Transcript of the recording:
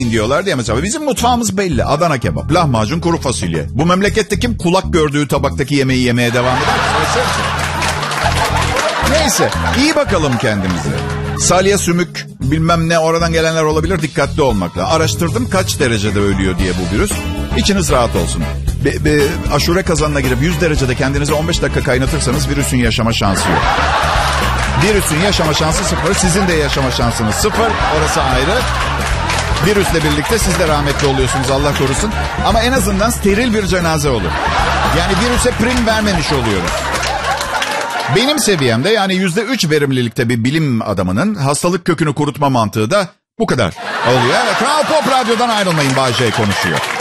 diyorlar diye mesela. Bizim mutfağımız belli. Adana kebap, lahmacun, kuru fasulye. Bu memlekette kim kulak gördüğü tabaktaki yemeği yemeye devam eder? Neyse, iyi bakalım kendimize. Salya, sümük, bilmem ne, oradan gelenler olabilir, dikkatli olmakla. Araştırdım kaç derecede ölüyor diye bu virüs. İçiniz rahat olsun. Aşure kazanına girip 100 derecede kendinizi 15 dakika kaynatırsanız virüsün yaşama şansı yok. Virüsün yaşama şansı 0, sizin de yaşama şansınız 0, orası ayrı. Virüsle birlikte siz de rahmetli oluyorsunuz, Allah korusun. Ama en azından steril bir cenaze olur. Yani virüse prim vermemiş oluyoruz. Benim seviyemde, yani %3 verimlilikte bir bilim adamının hastalık kökünü kurutma mantığı da bu kadar oluyor. Evet, Kral Pop Radyo'dan ayrılmayın, Bay J konuşuyor.